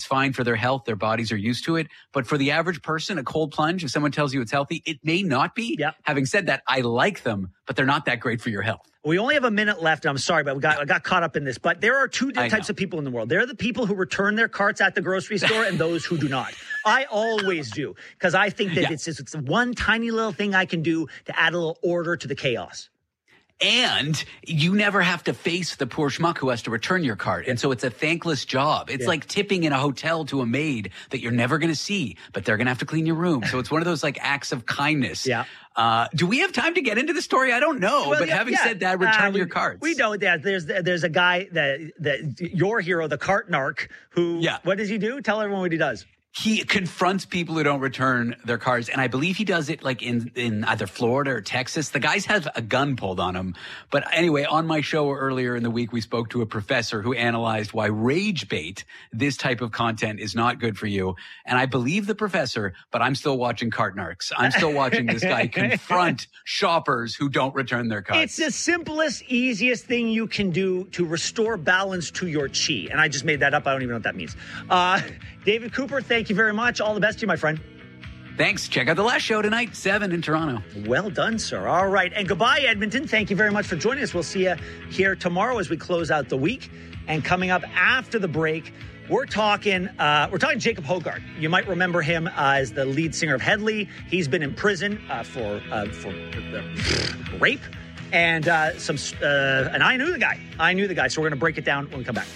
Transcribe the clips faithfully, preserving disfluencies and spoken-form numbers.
fine for their health. Their bodies are used to it. But for the average person, a cold plunge, if someone tells you it's healthy, it may not be. Yeah. Having said that, I like them, but they're not that great for your health. We only have a minute left. I'm sorry, but we got I got caught up in this. But there are two types of people in the world. There are the people who return their carts at the grocery store and those who do not. I always do because I think that yeah. it's it's one tiny little thing I can do to add a little order to the chaos. And you never have to face the poor schmuck who has to return your cart. And so it's a thankless job. It's yeah. like tipping in a hotel to a maid that you're never going to see, but they're going to have to clean your room. So it's one of those like acts of kindness. Yeah. Uh, do we have time to get into the story? I don't know. Well, but yeah, having yeah. said that, return uh, we, your carts. We know that there's there's a guy that that your hero, the cart narc, who yeah. what does he do? Tell everyone what he does. He confronts people who don't return their cars, and I believe he does it like in, in either Florida or Texas. The guys have a gun pulled on him. But anyway, on my show earlier in the week, we spoke to a professor who analyzed why rage bait, this type of content, is not good for you. And I believe the professor, but I'm still watching cart narcs. I'm still watching this guy confront shoppers who don't return their cars. It's the simplest, easiest thing you can do to restore balance to your chi. And I just made that up. I don't even know what that means. Uh, David Cooper, thank you very much. All the best to you, my friend. Thanks. Check out the last show tonight, seven in Toronto. Well done, sir. All right. And goodbye, Edmonton. Thank you very much for joining us. We'll see you here tomorrow as we close out the week. And coming up after the break, we're talking uh, we're talking Jacob Hoggard. You might remember him uh, as the lead singer of Headley. He's been in prison uh, for uh, for uh, rape. And uh, some uh, and I knew the guy. I knew the guy. So we're going to break it down when we come back.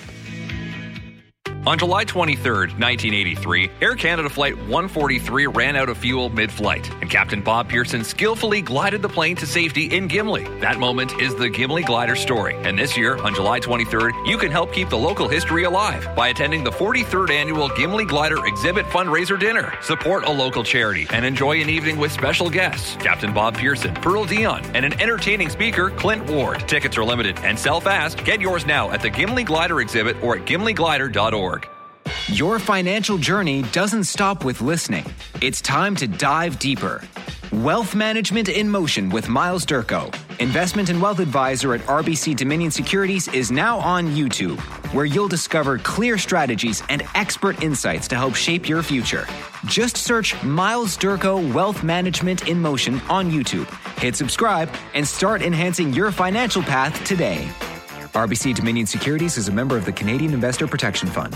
On July twenty-third, nineteen eighty-three, Air Canada Flight one forty-three ran out of fuel mid-flight, and Captain Bob Pearson skillfully glided the plane to safety in Gimli. That moment is the Gimli Glider story, and this year, on July twenty-third, you can help keep the local history alive by attending the forty-third Annual Gimli Glider Exhibit Fundraiser Dinner. Support a local charity and enjoy an evening with special guests, Captain Bob Pearson, Pearl Dion, and an entertaining speaker, Clint Ward. Tickets are limited and sell fast. Get yours now at the Gimli Glider Exhibit or at gimli glider dot org. Your financial journey doesn't stop with listening. It's time to dive deeper. Wealth Management in Motion with Miles Durko, investment and wealth advisor at R B C Dominion Securities, is now on YouTube, where you'll discover clear strategies and expert insights to help shape your future. Just search Miles Durko Wealth Management in Motion on YouTube. Hit subscribe and start enhancing your financial path today. R B C Dominion Securities is a member of the Canadian Investor Protection Fund.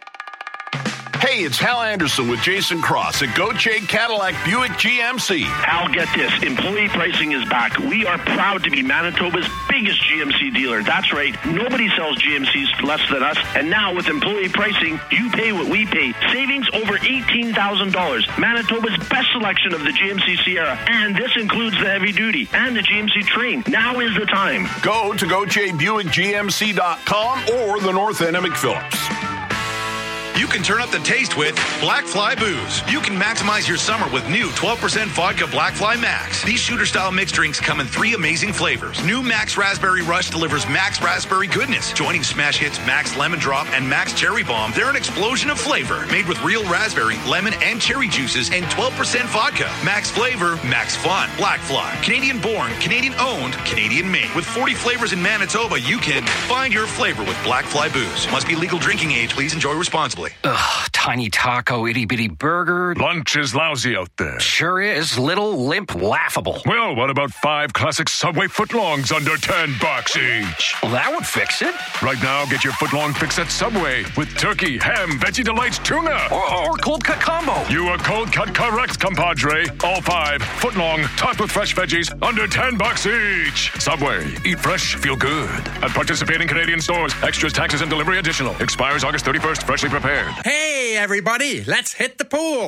Hey, it's Hal Anderson with Jason Cross at Gauthier Cadillac Buick G M C. Hal, get this. Employee pricing is back. We are proud to be Manitoba's biggest G M C dealer. That's right. Nobody sells G M Cs less than us. And now with employee pricing, you pay what we pay. Savings over eighteen thousand dollars. Manitoba's best selection of the G M C Sierra. And this includes the heavy duty and the G M C Train. Now is the time. Go to Gauthier Buick G M C dot com or the North End of McPhillips. You can turn up the taste with Black Fly Booze. You can maximize your summer with new twelve percent vodka Black Fly Max. These shooter-style mixed drinks come in three amazing flavors. New Max Raspberry Rush delivers Max Raspberry goodness. Joining smash hits Max Lemon Drop and Max Cherry Bomb, they're an explosion of flavor. Made with real raspberry, lemon, and cherry juices and twelve percent vodka. Max flavor, max fun. Black Fly. Canadian-born, Canadian-owned, Canadian-made. With forty flavors in Manitoba, you can find your flavor with Black Fly Booze. Must be legal drinking age. Please enjoy responsibly. Ugh, tiny taco, itty bitty burger. Lunch is lousy out there. Sure is. Little, limp, laughable. Well, what about five classic Subway footlongs under ten bucks each? Well, that would fix it. Right now, get your footlong fix at Subway with turkey, ham, Veggie Delights, tuna. Or, or cold cut combo. You are cold cut correct, compadre. All five, footlong, topped with fresh veggies, under ten bucks each. Subway. Eat fresh, feel good. At participating Canadian stores. Extras, taxes, and delivery additional. Expires August thirty-first. Freshly prepared. Hey, everybody, let's hit the pool.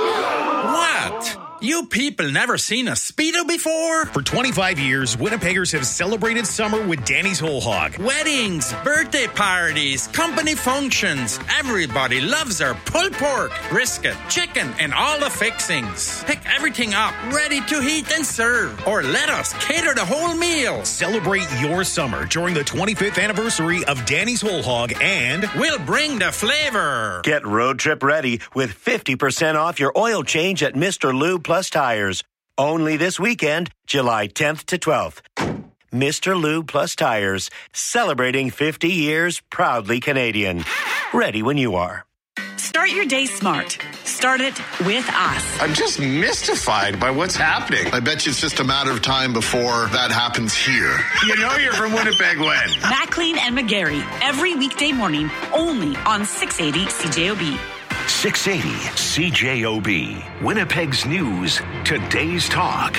What? You people never seen a Speedo before? For twenty-five years, Winnipeggers have celebrated summer with Danny's Whole Hog. Weddings, birthday parties, company functions. Everybody loves our pulled pork, brisket, chicken, and all the fixings. Pick everything up, ready to heat and serve. Or let us cater the whole meal. Celebrate your summer during the twenty-fifth anniversary of Danny's Whole Hog, and we'll bring the flavor. Get road trip ready with fifty percent off your oil change at Mister Lube Plus Tires. Only this weekend, July tenth to twelfth. Mister Lube Plus Tires, celebrating fifty years, proudly Canadian. Ready when you are. Start your day smart. Start it with us. I'm just mystified by what's happening. I bet you it's just a matter of time before that happens here. You know you're from Winnipeg when? Maclean and McGarry, every weekday morning, only on six eighty C J O B. six eighty C J O B. Winnipeg's News. Today's Talk.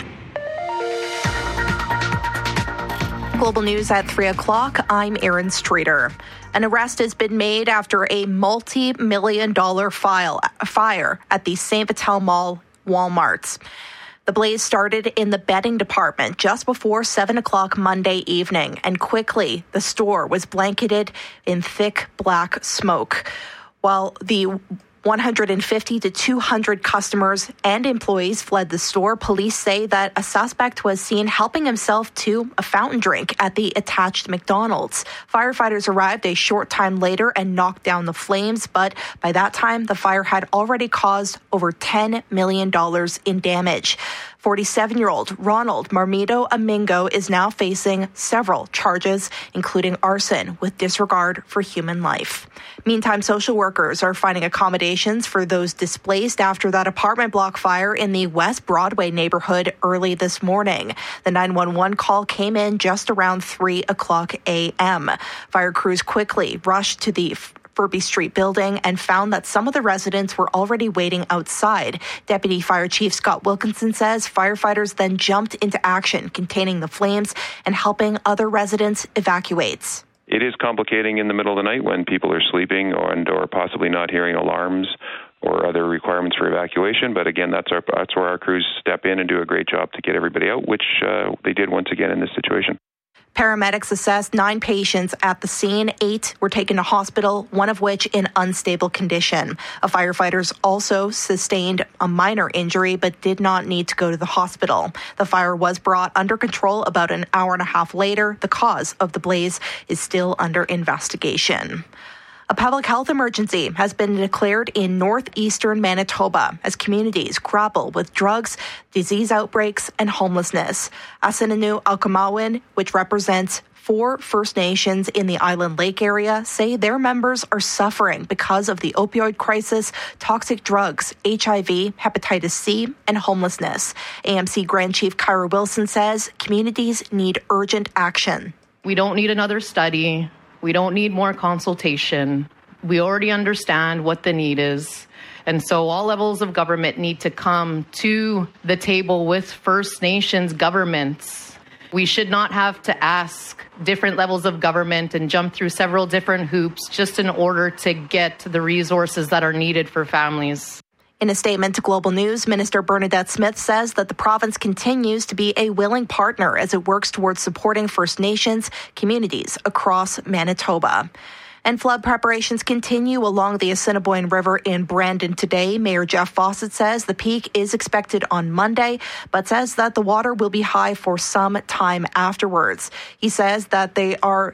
Global News at three o'clock. I'm Erin Streeter. An arrest has been made after a multi-million dollar file, fire at the Saint Vital Mall Walmart. The blaze started in the bedding department just before seven o'clock Monday evening, and quickly the store was blanketed in thick black smoke. While the one hundred fifty to two hundred customers and employees fled the store, police say that a suspect was seen helping himself to a fountain drink at the attached McDonald's. Firefighters arrived a short time later and knocked down the flames, but by that time, the fire had already caused over ten million dollars in damage. forty-seven-year-old Ronald Marmito Amingo is now facing several charges, including arson with disregard for human life. Meantime, social workers are finding accommodations for those displaced after that apartment block fire in the West Broadway neighborhood early this morning. The nine one one call came in just around three o'clock a.m. Fire crews quickly rushed to the Furby Street building and found that some of the residents were already waiting outside. Deputy Fire Chief Scott Wilkinson says firefighters then jumped into action, containing the flames and helping other residents evacuate. It is complicating in the middle of the night when people are sleeping or, and or possibly not hearing alarms or other requirements for evacuation. But again, that's our that's where our crews step in and do a great job to get everybody out, which uh, they did once again in this situation. Paramedics assessed nine patients at the scene. Eight were taken to hospital, one of which in unstable condition. A firefighters also sustained a minor injury but did not need to go to the hospital. The fire was brought under control about an hour and a half later. The cause of the blaze is still under investigation. A public health emergency has been declared in northeastern Manitoba as communities grapple with drugs, disease outbreaks, and homelessness. Asininu Alkamawin, which represents four First Nations in the Island Lake area, say their members are suffering because of the opioid crisis, toxic drugs, H I V, hepatitis C, and homelessness. A M C Grand Chief Kyra Wilson says communities need urgent action. We don't need another study. We don't need more consultation. We already understand what the need is. And so all levels of government need to come to the table with First Nations governments. We should not have to ask different levels of government and jump through several different hoops just in order to get the resources that are needed for families. In a statement to Global News, Minister Bernadette Smith says that the province continues to be a willing partner as it works towards supporting First Nations communities across Manitoba. And flood preparations continue along the Assiniboine River in Brandon today. Mayor Jeff Fawcett says the peak is expected on Monday, but says that the water will be high for some time afterwards. He says that they are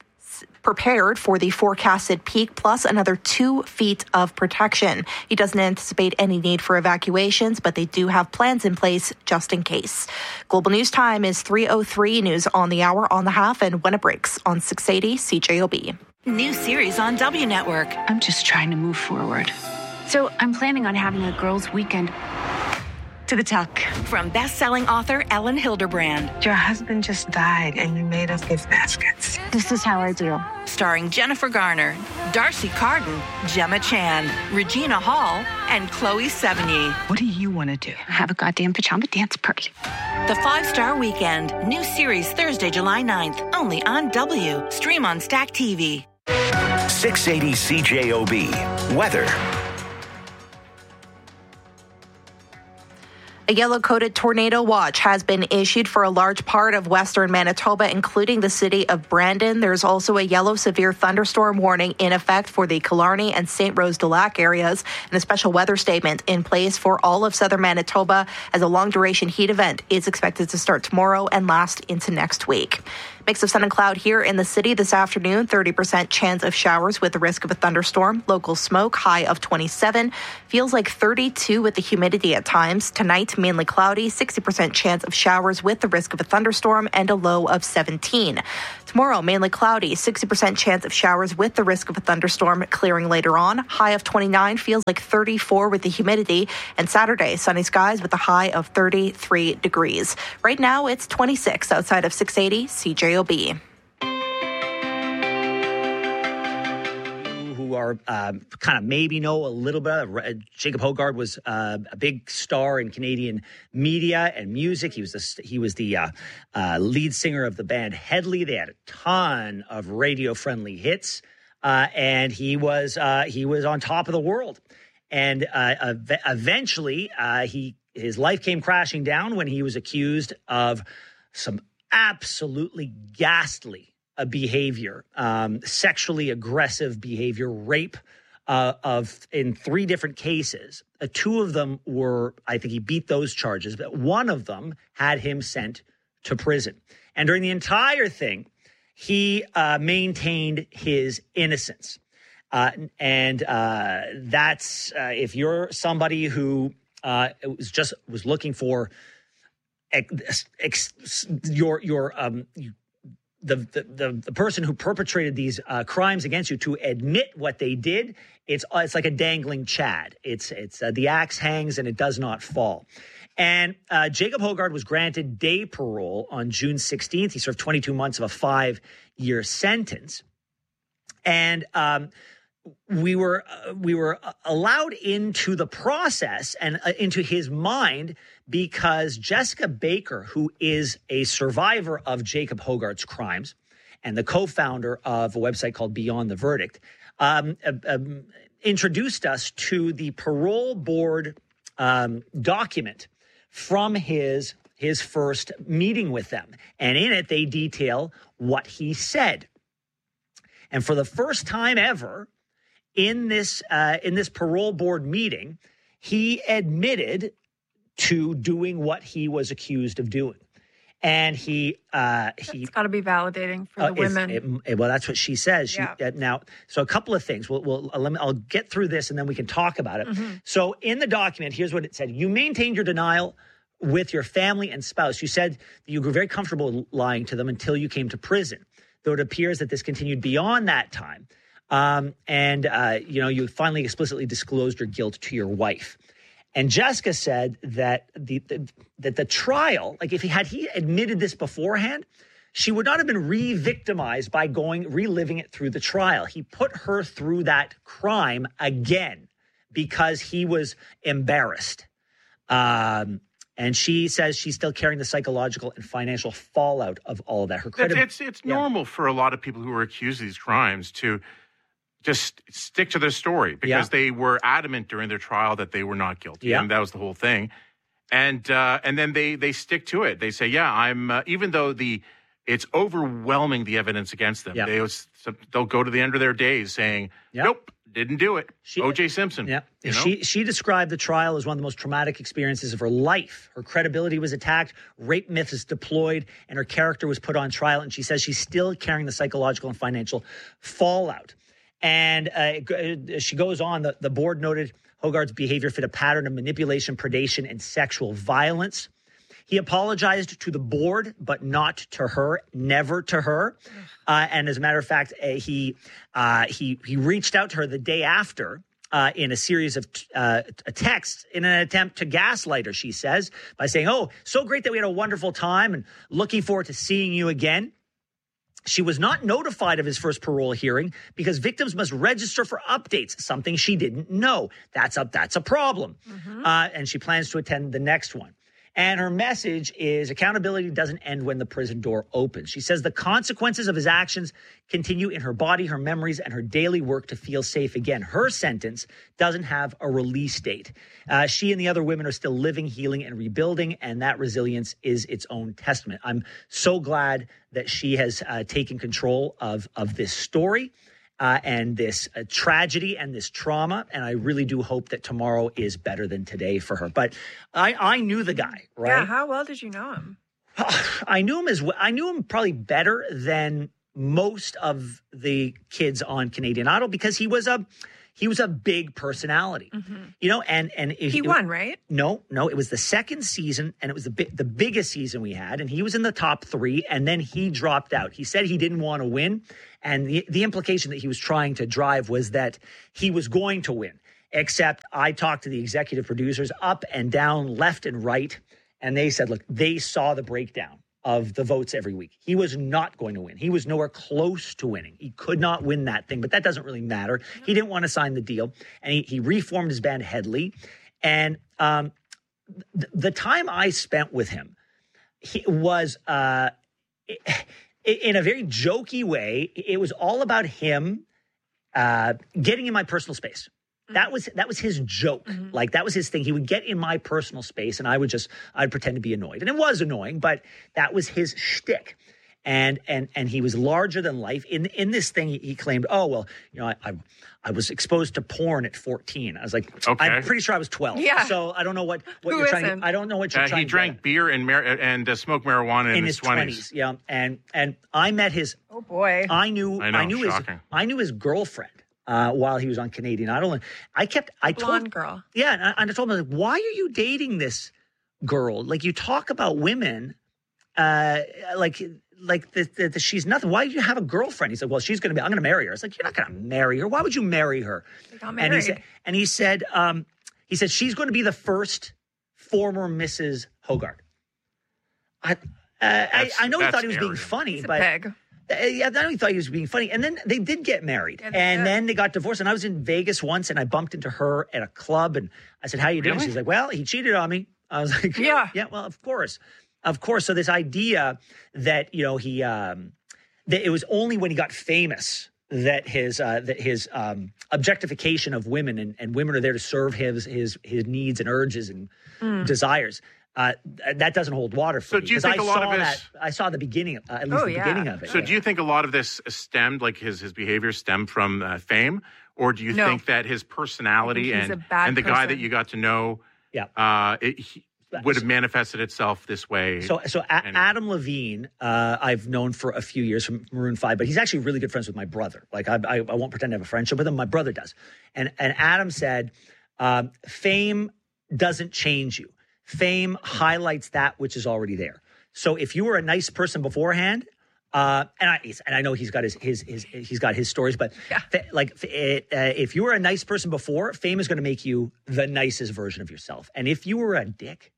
prepared for the forecasted peak plus another two feet of protection. He doesn't anticipate any need for evacuations, but they do have plans in place just in case. Global News time is three oh three. News on the hour, on the half, and when it breaks on six eighty C J O B. New series on W Network. I'm just trying to move forward. So I'm planning on having a girls' weekend. To the tuck. From best-selling author Ellen Hilderbrand. Your husband just died and you made us gift baskets. This is how I do. Starring Jennifer Garner, Darcy Carden, Gemma Chan, Regina Hall, and Chloe Sevigny. What do you want to do? Have a goddamn pajama dance party. The Five-Star Weekend. New series Thursday, July ninth. Only on W. Stream on Stack T V. six eighty C J O B. Weather. A yellow-coded tornado watch has been issued for a large part of western Manitoba, including the city of Brandon. There's also a yellow severe thunderstorm warning in effect for the Killarney and Saint Rose de Lac areas, and a special weather statement in place for all of southern Manitoba as a long-duration heat event is expected to start tomorrow and last into next week. Mix of sun and cloud here in the city this afternoon. thirty percent chance of showers with the risk of a thunderstorm. Local smoke, high of twenty-seven. Feels like thirty-two with the humidity at times. Tonight, mainly cloudy. sixty percent chance of showers with the risk of a thunderstorm and a low of seventeen. Tomorrow, mainly cloudy. sixty percent chance of showers with the risk of a thunderstorm, clearing later on. High of twenty-nine. Feels like thirty-four with the humidity. And Saturday, sunny skies with a high of thirty-three degrees. Right now, it's twenty-six outside of six eighty C J O B. Who are uh, kind of maybe know a little bit. Uh, Jacob Hogard was uh, a big star in Canadian media and music. He was the, he was the uh, uh, lead singer of the band Headley. They had a ton of radio-friendly hits, uh, and he was uh, he was on top of the world. And uh, ev- eventually, uh, he his life came crashing down when he was accused of some absolutely ghastly uh, behavior, um, sexually aggressive behavior, rape uh, of in three different cases. Uh, two of them were, I think he beat those charges, but one of them had him sent to prison. And during the entire thing, he uh, maintained his innocence. Uh, and uh, that's uh, if you're somebody who uh, was just was looking for ex, ex, your your um, you, the, the the the person who perpetrated these uh, crimes against you to admit what they did. It's uh, it's like a dangling Chad. It's it's uh, the axe hangs and it does not fall. And uh, Jacob Hogard was granted day parole on June sixteenth. He served twenty-two months of a five-year sentence, and um, we were uh, we were allowed into the process and uh, into his mind because Jessica Baker, who is a survivor of Jacob Hogard's crimes and the co-founder of a website called Beyond the Verdict, um, uh, um, introduced us to the parole board um, document from his his first meeting with them. And in it, they detail what he said. And for the first time ever, in this uh, in this parole board meeting, he admitted to doing what he was accused of doing. And he... Uh, he it's got to be validating for uh, the women. It, it, well, that's what she says. She, yeah. uh, now, so a couple of things. We'll, we'll, uh, let me, I'll get through this and then we can talk about it. Mm-hmm. So in the document, here's what it said. You maintained your denial with your family and spouse. You said that you were very comfortable lying to them until you came to prison, though it appears that this continued beyond that time. Um, and, uh, you know, you finally explicitly disclosed your guilt to your wife. And Jessica said that the, the that the trial, like if he had he admitted this beforehand, she would not have been re-victimized by going, reliving it through the trial. He put her through that crime again because he was embarrassed. Um, and she says she's still carrying the psychological and financial fallout of all of that. Her credi- It's, it's, it's yeah. normal for a lot of people who are accused of these crimes to just stick to their story because yeah. they were adamant during their trial that they were not guilty. Yeah. And that was the whole thing. And uh, and then they they stick to it. They say, yeah, I'm, uh, even though the it's overwhelming the evidence against them, yeah. they, they'll go to the end of their days saying, yeah. nope, didn't do it. She, O J Simpson. Yeah. You know? She she described the trial as one of the most traumatic experiences of her life. Her credibility was attacked, rape myth is deployed, and her character was put on trial. And she says she's still carrying the psychological and financial fallout. And uh, she goes on, the, the board noted Hogard's behavior fit a pattern of manipulation, predation, and sexual violence. He apologized to the board, but not to her, never to her. Uh, and as a matter of fact, uh, he uh, he he reached out to her the day after uh, in a series of uh, texts in an attempt to gaslight her, she says, by saying, oh, so great that we had a wonderful time and looking forward to seeing you again. She was not notified of his first parole hearing because victims must register for updates, something she didn't know. That's a, that's a problem. Mm-hmm. Uh, and she plans to attend the next one. And her message is accountability doesn't end when the prison door opens. She says the consequences of his actions continue in her body, her memories, and her daily work to feel safe again. Her sentence doesn't have a release date. Uh, she and the other women are still living, healing, and rebuilding, and that resilience is its own testament. I'm so glad that she has uh, taken control of, of this story. Uh, and this uh, tragedy and this trauma. And I really do hope that tomorrow is better than today for her. But I, I knew the guy, right? Yeah, how well did you know him? I knew him as well. I knew him probably better than most of the kids on Canadian Idol because he was a he was a big personality, mm-hmm. you know. And and it, he it, won, right? No, no. It was the second season, and it was the bi- the biggest season we had, and he was in the top three, and then he dropped out. He said he didn't want to win, and the the implication that he was trying to drive was that he was going to win. Except I talked to the executive producers up and down, left and right, and they said, look, they saw the breakdown of the votes every week. He was not going to win. He was nowhere close to winning. He could not win that thing, but that doesn't really matter. He didn't want to sign the deal, and he, he reformed his band Headley. And um, th- the time I spent with him he was, uh, in a very jokey way, it was all about him uh, getting in my personal space. That was that was his joke. Mm-hmm. Like, that was his thing. He would get in my personal space, and I would just, I'd pretend to be annoyed. And it was annoying, but that was his shtick. And and and he was larger than life. In in this thing, he, he claimed, oh, well, you know, I, I I was exposed to porn at fourteen. I was like, okay. I'm pretty sure I was twelve. Yeah. So I don't know what, what Who you're trying isn't? to, I don't know what you're uh, trying he to drank beer and mar- and uh, smoked marijuana in, in his twenties. Yeah. And and I met his, oh boy. I knew, I know, I knew shocking. his, I knew his girlfriend. Uh, while he was on Canadian Idol. And I kept, I Blonde told, girl. Yeah. And I, and I told him, like, why are you dating this girl? Like, you talk about women, uh, like, like the, the, the, she's nothing. Why do you have a girlfriend? He said, well, she's going to be, I'm going to marry her. I was like, you're not going to marry her. Why would you marry her? They got And married. he said, and he said, um, he said, she's going to be the first former Missus Hogarth. I, uh, I, I know he thought he was being arrogant. funny, He's a but pig. Uh, yeah, I know he thought he was being funny. And then they did get married. Yeah, they and did. then they got divorced. And I was in Vegas once, and I bumped into her at a club. And I said, how you doing? Really? She's like, well, he cheated on me. I was like, Yeah. yeah, well, of course. Of course. So this idea that, you know, he, um, that it was only when he got famous that his, uh, that his um, objectification of women and, and women are there to serve his, his, his needs and urges and Mm. desires. Uh, that doesn't hold water for So me. do you 'cause think I a lot saw of this- that, I saw the beginning, of, uh, at least Oh, the yeah. beginning of it. So yeah. do you think a lot of this stemmed, like his his behavior stemmed from uh, fame, or do you No. think that his personality I think he's and a bad and the guy that person. you got to know, Yeah. uh, it, he would have manifested itself this way? So, so a- And- Adam Levine, uh, I've known for a few years from Maroon five, but he's actually really good friends with my brother. Like, I, I, I won't pretend to have a friendship with him. My brother does. And and Adam said, um, fame doesn't change you. Fame highlights that which is already there. So if you were a nice person beforehand, uh, and I and I know he's got his his, his he's got his stories, but Yeah. fa- like it, uh, if you were a nice person before, fame is going to make you the nicest version of yourself. And if you were a dick,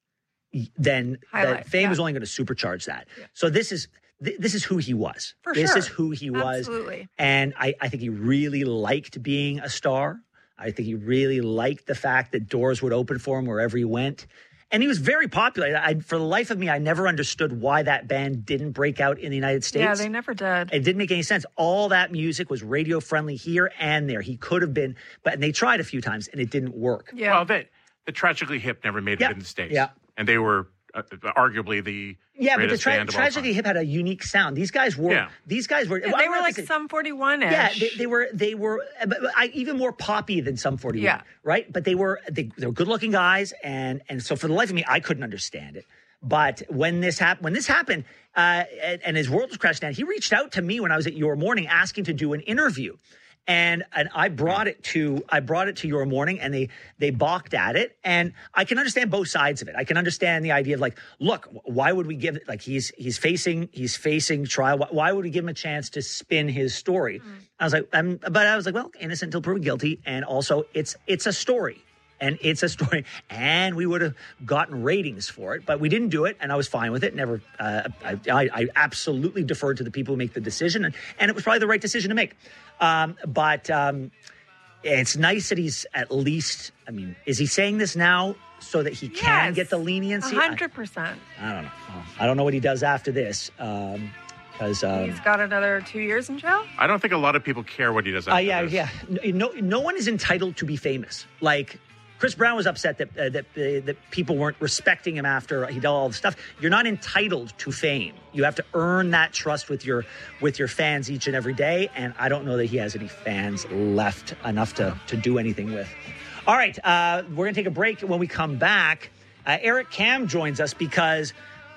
then Highlight, the fame yeah. is only going to supercharge that. So this is th- this is who he was. For this sure. is who he was. Absolutely. And I, I think he really liked being a star. I think he really liked the fact that doors would open for him wherever he went. And he was very popular. I, for the life of me, I never understood why that band didn't break out in the United States. Yeah, they never did. It didn't make any sense. All that music was radio friendly here and there. He could have been, but and they tried a few times and it didn't work. Yeah. Well, they, the Tragically Hip never made Yeah. it in the States. Yeah. And they were uh, arguably the Yeah, but the greatest tra- band of all Tragically time. Hip had a unique sound. These guys were. Yeah. These guys were. Yeah, well, they I'm were not like gonna say- some forty-one-ish. Yeah, they, they were. They were but I, even more poppy than some forty-one. Yeah. Right, but they were. They, they were good-looking guys, and and so for the life of me, I couldn't understand it. But when this happened, when this happened, uh, and, and his world was crashing down, he reached out to me when I was at Your Morning asking to do an interview. And and I brought it to I brought it to Your Morning, and they they balked at it. And I can understand both sides of it. I can understand the idea of like, look, why would we give it? Like he's he's facing he's facing trial. Why, why would we give him a chance to spin his story? Mm. I was like, um, but I was like, well, innocent until proven guilty, and also it's it's a story. And it's a story, and we would have gotten ratings for it, but we didn't do it, and I was fine with it. Never, uh, I, I, I absolutely deferred to the people who make the decision, and, and it was probably the right decision to make. Um, but um, it's nice that he's at least. I mean, is he saying this now so that he can Yes. get the leniency? A hundred percent. I, I don't know. I don't know what he does after this, um, because um, He's got another two years in jail. I don't think a lot of people care what he does. Uh, After yeah, this. yeah. No, no one is entitled to be famous. Like Chris Brown was upset that uh, that uh, that people weren't respecting him after he did all the stuff. You're not entitled to fame. You have to earn that trust with your with your fans each and every day. And I don't know that he has any fans left enough to to do anything with. All right, uh, we're gonna take a break. When we come back, uh, Eric Kam joins us because.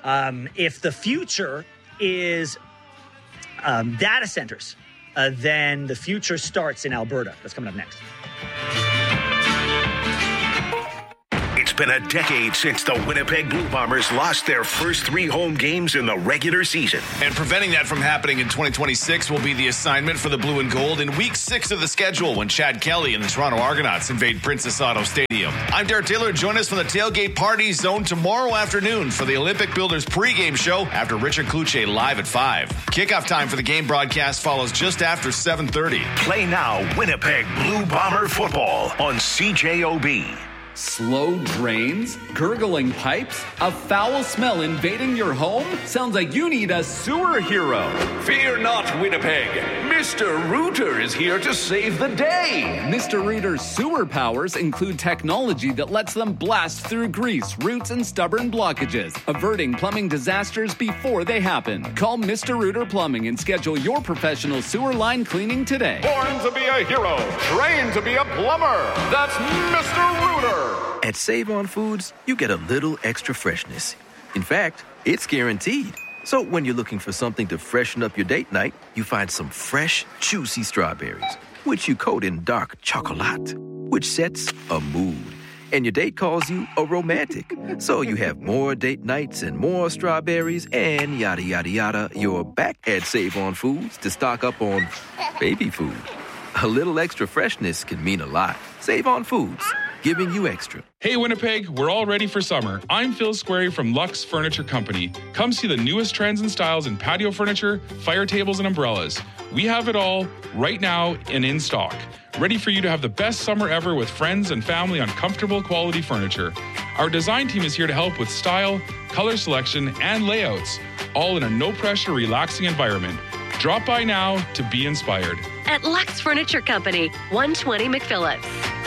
Um, if the future is um, data centers, uh, then the future starts in Alberta. That's coming up next. It's been a decade since the Winnipeg Blue Bombers lost their first three home games in the regular season. And preventing that from happening in twenty twenty-six will be the assignment for the Blue and Gold in week six of the schedule when Chad Kelly and the Toronto Argonauts invade Princess Auto Stadium. I'm Derek Taylor. Join us from the Tailgate Party Zone tomorrow afternoon for the Olympic Builders pregame show after Richard Kluche live at five. Kickoff time for the game broadcast follows just after seven thirty. Play now Winnipeg Blue Bomber football on C J O B. Slow drains? Gurgling pipes? A foul smell invading your home? Sounds like you need a sewer hero. Fear not, Winnipeg. Mister Rooter is here to save the day. Mister Rooter's sewer powers include technology that lets them blast through grease, roots, and stubborn blockages, averting plumbing disasters before they happen. Call Mister Rooter Plumbing and schedule your professional sewer line cleaning today. Born to be a hero, trained to be a plumber. That's Mister Rooter. At Save On Foods, you get a little extra freshness. In fact, it's guaranteed. So when you're looking for something to freshen up your date night, you find some fresh, juicy strawberries, which you coat in dark chocolate, which sets a mood. And your date calls you a romantic. So you have more date nights and more strawberries and yada, yada, yada. You're back at Save On Foods to stock up on baby food. A little extra freshness can mean a lot. Save On Foods. Giving you extra. Hey Winnipeg, we're all ready for summer. I'm Phil Squarey from Lux Furniture Company. Come see the newest trends and styles in patio furniture, fire tables, and umbrellas. We have it all right now and in stock. Ready for you to have the best summer ever with friends and family on comfortable quality furniture. Our design team is here to help with style, color selection, and layouts, all in a no-pressure, relaxing environment. Drop by now to be inspired. At Lux Furniture Company, one twenty McPhillips.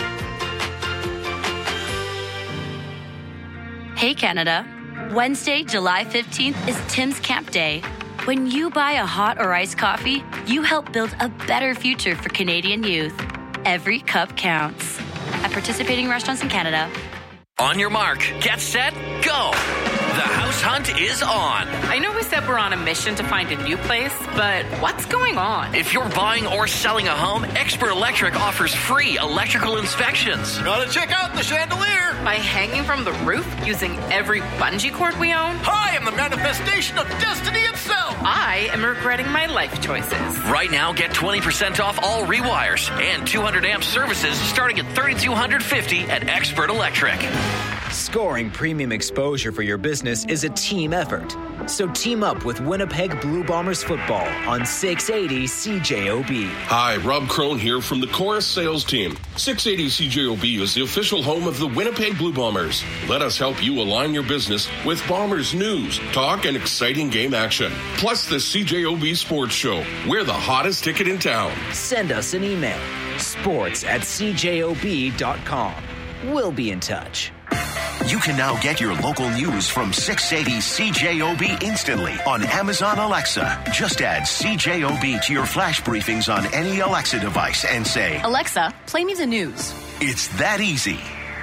Hey Canada, Wednesday, July fifteenth is Tim's Camp Day. When you buy a hot or iced coffee, you help build a better future for Canadian youth. Every cup counts. At participating restaurants in Canada. On your mark, get set, go! The house hunt is on. I know we said we're on a mission to find a new place, but what's going on? If you're buying or selling a home, Expert Electric offers free electrical inspections. Gotta check out the chandelier. By hanging from the roof using every bungee cord we own? I am the manifestation of destiny itself. I am regretting my life choices. Right now, get twenty percent off all rewires and two hundred amp services starting at three thousand two hundred fifty dollars at Expert Electric. Scoring premium exposure for your business is a team effort. So team up with Winnipeg Blue Bombers football on six eighty C J O B. Hi, Rob Crone here from the Chorus Sales Team. six eighty C J O B is the official home of the Winnipeg Blue Bombers. Let us help you align your business with Bombers news, talk, and exciting game action. Plus the C J O B Sports Show. We're the hottest ticket in town. Send us an email. Sports at C J O B dot com. We'll be in touch. You can now get your local news from six eighty C J O B instantly on Amazon Alexa. Just add C J O B to your flash briefings on any Alexa device and say, Alexa, play me the news. It's that easy.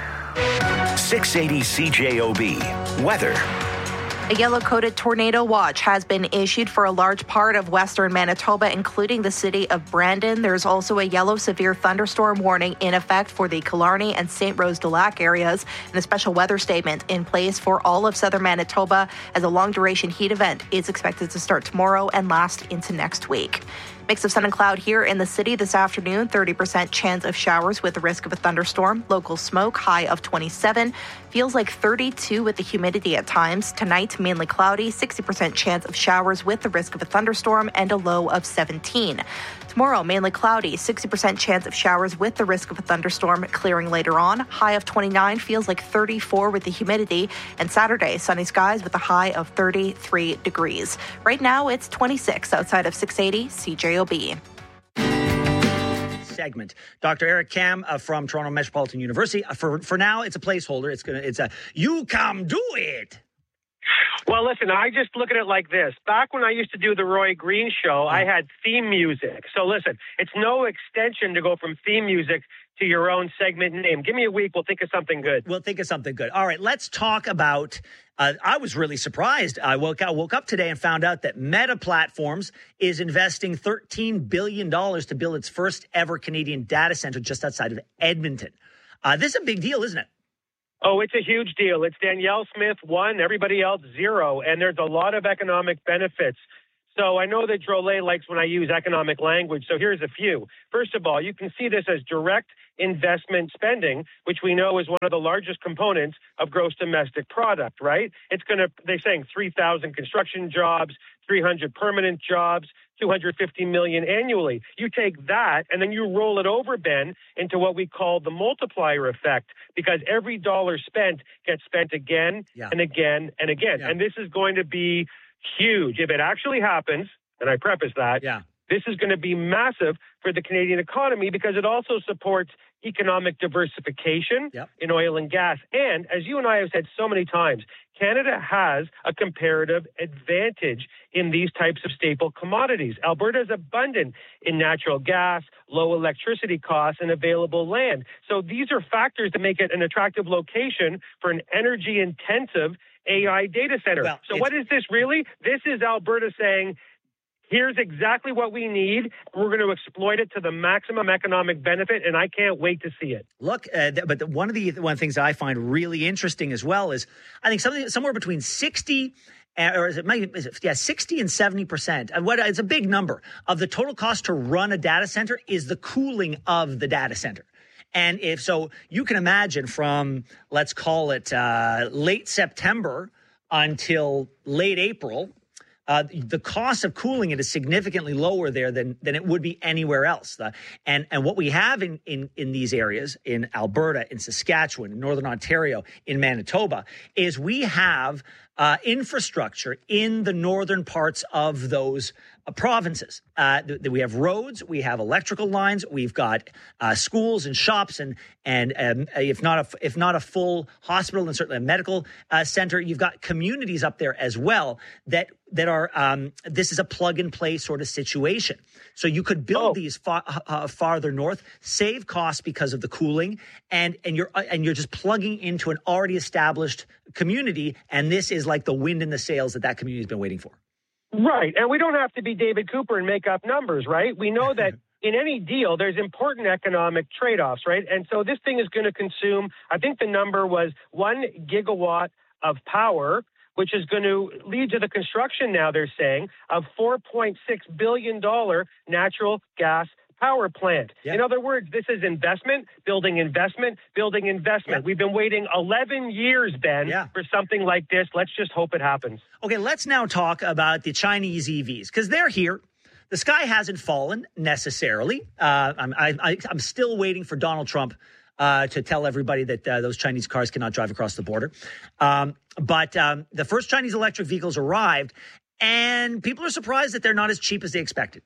six eighty C J O B. Weather. A yellow-coded tornado watch has been issued for a large part of western Manitoba, including the city of Brandon. There's also a yellow severe thunderstorm warning in effect for the Killarney and Saint Rose de Lac areas, and a special weather statement in place for all of southern Manitoba as a long-duration heat event is expected to start tomorrow and last into next week. Mix of sun and cloud here in the city this afternoon. thirty percent chance of showers with the risk of a thunderstorm. Local smoke, high of twenty-seven. Feels like thirty-two with the humidity at times. Tonight, mainly cloudy. sixty percent chance of showers with the risk of a thunderstorm and a low of seventeen. Tomorrow, mainly cloudy. sixty percent chance of showers with the risk of a thunderstorm, clearing later on. High of twenty-nine. Feels like thirty-four with the humidity. And Saturday, sunny skies with a high of thirty-three degrees. Right now, it's twenty-six outside of six eighty C J O B. Segment. Doctor Eric Kam uh, from Toronto Metropolitan University. Uh, for for now, it's a placeholder. It's gonna. It's a you come do it. Well, listen, I just look at it like this. Back when I used to do the Roy Green show, I had theme music. So listen, it's no extension to go from theme music to your own segment name. Give me a week. We'll think of something good. We'll think of something good. All right, let's talk about, uh, I was really surprised. I woke, I woke up today and found out that Meta Platforms is investing thirteen billion dollars to build its first ever Canadian data center just outside of Edmonton. Uh, this is a big deal, isn't it? Oh, it's a huge deal. It's Danielle Smith, one, everybody else, zero. And there's a lot of economic benefits. So I know that Drolet likes when I use economic language. So here's a few. First of all, you can see this as direct investment spending, which we know is one of the largest components of gross domestic product, right? It's going to, they're saying three thousand construction jobs, three hundred permanent jobs, two hundred fifty million annually. You take that and then you roll it over, Ben, into what we call the multiplier effect, because every dollar spent gets spent again yeah. and again and again. Yeah. And this is going to be huge. If it actually happens, and I preface that, yeah. this is going to be massive for the Canadian economy because it also supports economic diversification yep. in oil and gas. And as you and I have said so many times, Canada has a comparative advantage in these types of staple commodities. Alberta is abundant in natural gas, low electricity costs, and available land. So these are factors that make it an attractive location for an energy-intensive A I data center. Well, so what is this really? This is Alberta saying, here's exactly what we need. We're going to exploit it to the maximum economic benefit, and I can't wait to see it. Look, uh, th- but the, one of the one of the things I find really interesting as well is I think something somewhere between sixty uh, or is it, is it yeah sixty and seventy percent. And what it's a big number of the total cost to run a data center is the cooling of the data center. And if so, you can imagine from, let's call it uh, late September until late April, uh, the cost of cooling it is significantly lower there than than it would be anywhere else. The, and and what we have in, in, in these areas, in Alberta, in Saskatchewan, in Northern Ontario, in Manitoba, is we have uh, infrastructure in the northern parts of those uh, provinces. Uh, th- we have roads, we have electrical lines, we've got uh, schools and shops, and and um, if not a if not a full hospital and certainly a medical uh, center, you've got communities up there as well that that are um, this is a plug and play sort of situation. So you could build oh. these far, uh, farther north, save costs because of the cooling, and and you're uh, and you're just plugging into an already established community, and this is like the wind in the sails that that community has been waiting for. Right, and we don't have to be David Cooper and make up numbers, right? We know that in any deal, there's important economic trade-offs, right? And so this thing is going to consume, I think the number was one gigawatt of power, which is going to lead to the construction, now they're saying, of four point six billion dollars natural gas power plant. Yep. In other words, this is investment, building investment, building investment. Yep. We've been waiting eleven years, Ben, yeah. for something like this. Let's just hope it happens. Okay, let's now talk about the Chinese E Vs, because they're here. The sky hasn't fallen necessarily. Uh, I'm, I, I'm still waiting for Donald Trump uh, to tell everybody that uh, those Chinese cars cannot drive across the border. Um, but um, the first Chinese electric vehicles arrived, and people are surprised that they're not as cheap as they expected.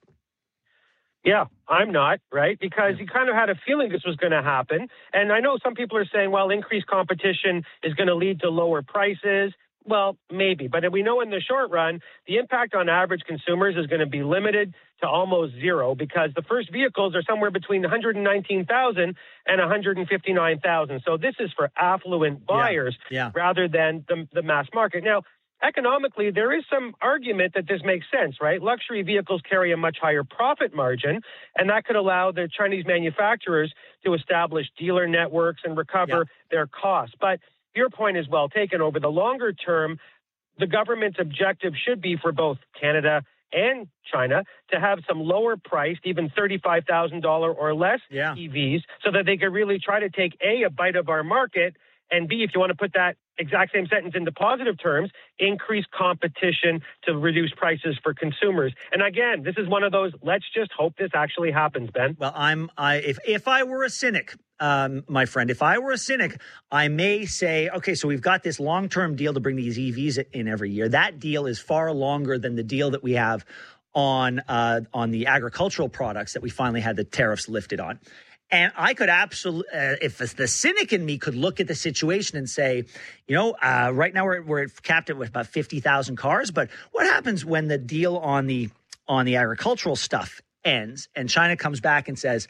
Yeah, I'm not, right? Because you kind of had a feeling this was going to happen. And I know some people are saying, well, increased competition is going to lead to lower prices. Well, maybe. But we know in the short run, the impact on average consumers is going to be limited to almost zero, because the first vehicles are somewhere between one hundred nineteen thousand and one hundred fifty-nine thousand. So this is for affluent buyers yeah. Yeah. rather than the, the mass market. Now, economically, there is some argument that this makes sense, right? Luxury vehicles carry a much higher profit margin, and that could allow the Chinese manufacturers to establish dealer networks and recover yeah. their costs. But your point is well taken. Over the longer term, the government's objective should be for both Canada and China to have some lower priced, even thirty-five thousand dollars or less yeah. E Vs, so that they could really try to take A, a bite of our market, and B, if you want to put that exact same sentence into positive terms, increase competition to reduce prices for consumers. And again, this is one of those, let's just hope this actually happens, Ben. Well, I'm, I, if, if I were a cynic, um, my friend, if I were a cynic, I may say, okay, so we've got this long-term deal to bring these E Vs in every year. That deal is far longer than the deal that we have on, uh, on the agricultural products that we finally had the tariffs lifted on. And I could absolutely, uh, if the cynic in me could look at the situation and say, you know, uh, right now we're we're capped at with about fifty thousand cars. But what happens when the deal on the on the agricultural stuff ends and China comes back and says,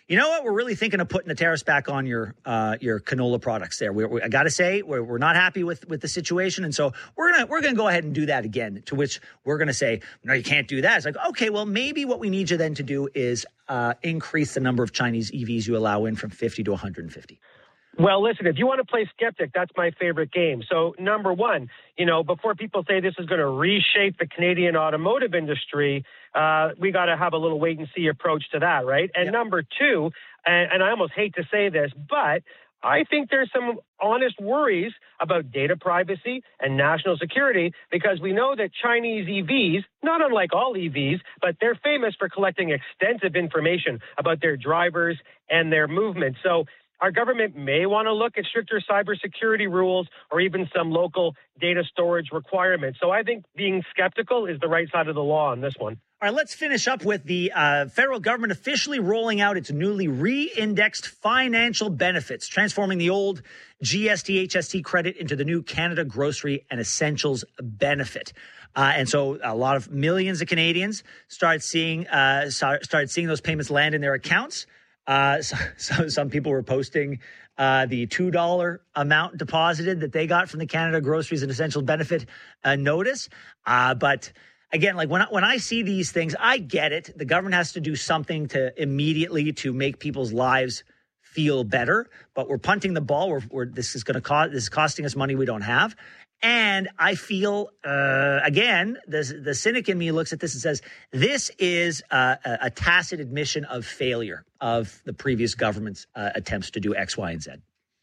you know what? We're really thinking of putting the tariffs back on your uh, your canola products there. We, we, I got to say, we're, we're not happy with, with the situation. And so we're going to we're gonna go ahead and do that again, to which we're going to say, no, you can't do that. It's like, okay, well, maybe what we need you then to do is uh, increase the number of Chinese E Vs you allow in from fifty to one hundred fifty. Well, listen, if you want to play skeptic, that's my favorite game. So, number one, you know, before people say this is going to reshape the Canadian automotive industry, uh, we got to have a little wait-and-see approach to that, right? And yep. number two, and, and I almost hate to say this, but I think there's some honest worries about data privacy and national security, because we know that Chinese E Vs, not unlike all E Vs, but they're famous for collecting extensive information about their drivers and their movement. So our government may want to look at stricter cybersecurity rules or even some local data storage requirements. So I think being skeptical is the right side of the law on this one. All right, let's finish up with the uh, federal government officially rolling out its newly re-indexed financial benefits, transforming the old G S T H S T credit into the new Canada Grocery and Essentials benefit. Uh, and so a lot of millions of Canadians started seeing uh, started seeing those payments land in their accounts. Uh, so, so some people were posting uh, the two dollars amount deposited that they got from the Canada Groceries and Essential Benefit uh, notice. Uh, but again, like when I, when I see these things, I get it. The government has to do something to immediately to make people's lives feel better. But we're punting the ball. We're, we're this is going to cost. This is costing us money we don't have. And I feel, uh, again, the, the cynic in me looks at this and says, this is uh, a, a tacit admission of failure of the previous government's uh, attempts to do X, Y, and Z.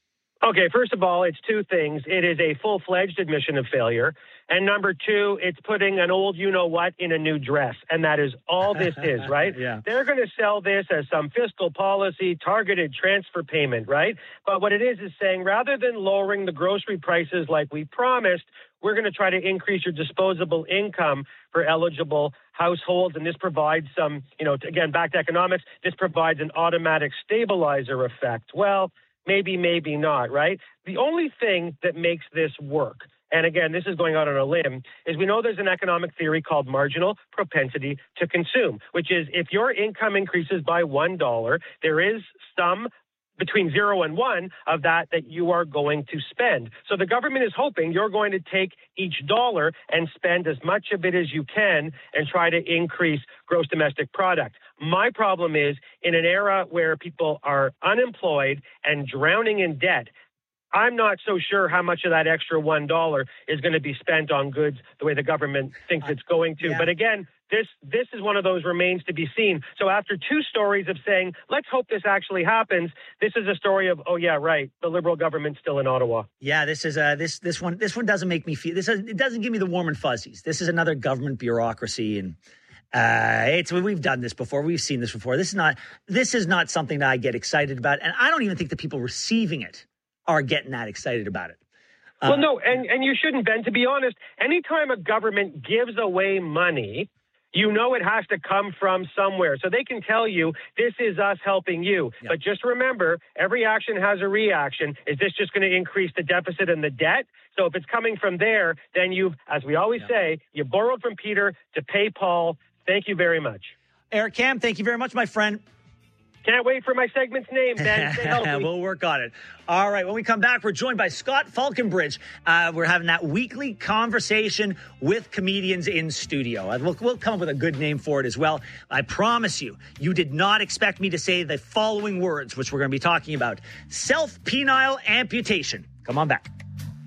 Okay, first of all, it's two things. It is a full-fledged admission of failure. And number two, it's putting an old you-know-what in a new dress. And that is all this is, right? Yeah. They're going to sell this as some fiscal policy, targeted transfer payment, right? But what it is is saying, rather than lowering the grocery prices like we promised, we're going to try to increase your disposable income for eligible households. And this provides some, you know, again, back to economics, this provides an automatic stabilizer effect. Well, maybe, maybe not, right? The only thing that makes this work, and again, this is going out on a limb, is we know there's an economic theory called marginal propensity to consume, which is if your income increases by one dollar, there is some between zero and one of that that you are going to spend. So the government is hoping you're going to take each dollar and spend as much of it as you can and try to increase gross domestic product. My problem is, in an era where people are unemployed and drowning in debt, I'm not so sure how much of that extra one dollar is going to be spent on goods the way the government thinks it's going to. Yeah. But again, this this is one of those remains to be seen. So after two stories of saying, let's hope this actually happens, this is a story of, oh, yeah, right, the Liberal government's still in Ottawa. Yeah, this is uh, this this one this one doesn't make me feel, this is, it doesn't give me the warm and fuzzies. This is another government bureaucracy, and uh, it's we've done this before. We've seen this before. This is not this is not something that I get excited about, and I don't even think the people receiving it are getting that excited about it. Uh, well, no, and, and you shouldn't, Ben. To be honest, anytime a government gives away money, you know it has to come from somewhere. So they can tell you, this is us helping you. Yeah. But just remember, every action has a reaction. Is this just going to increase the deficit and the debt? So if it's coming from there, then you've, as we always yeah. say, you borrowed from Peter to pay Paul. Thank you very much. Eric Kam, thank you very much, my friend. Can't wait for my segment's name, Ben. Stay healthy. We'll work on it. All right. When we come back, we're joined by Scott Falconbridge. Uh, we're having that weekly conversation with comedians in studio. We'll, we'll come up with a good name for it as well. I promise you, you did not expect me to say the following words, which we're going to be talking about. Self-penile amputation. Come on back.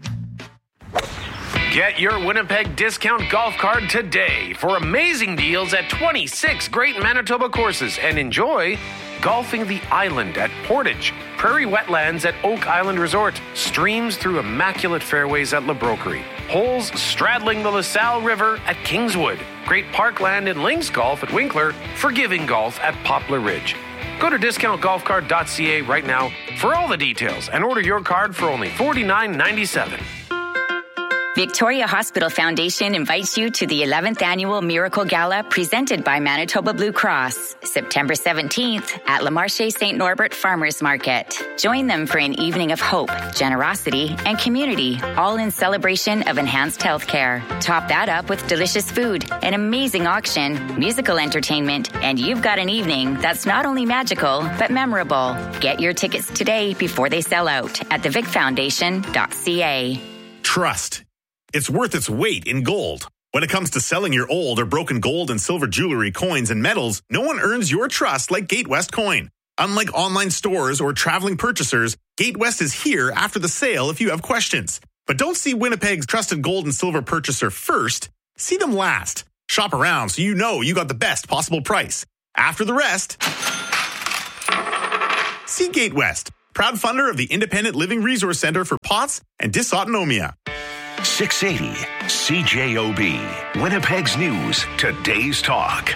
Get your Winnipeg discount golf card today for amazing deals at twenty-six great Manitoba courses, and enjoy golfing the island at Portage, prairie wetlands at Oak Island Resort, streams through immaculate fairways at La Broquerie, holes straddling the LaSalle River at Kingswood, great parkland and links golf at Winkler, forgiving golf at Poplar Ridge. Go to discount golf card dot c a right now for all the details and order your card for only forty-nine ninety-seven. Victoria Hospital Foundation invites you to the eleventh Annual Miracle Gala presented by Manitoba Blue Cross, September seventeenth at Le Marché Saint Norbert Farmers Market. Join them for an evening of hope, generosity, and community, all in celebration of enhanced healthcare. Top that up with delicious food, an amazing auction, musical entertainment, and you've got an evening that's not only magical, but memorable. Get your tickets today before they sell out at the vic foundation dot c a. Trust. It's worth its weight in gold. When it comes to selling your old or broken gold and silver jewelry, coins, and metals, no one earns your trust like Gatewest Coin. Unlike online stores or traveling purchasers, Gatewest is here after the sale if you have questions. But don't see Winnipeg's trusted gold and silver purchaser first. See them last. Shop around so you know you got the best possible price. After the rest, see Gatewest, proud funder of the Independent Living Resource Center for P O T S and Dysautonomia. six eighty C J O B, Winnipeg's News, Today's Talk.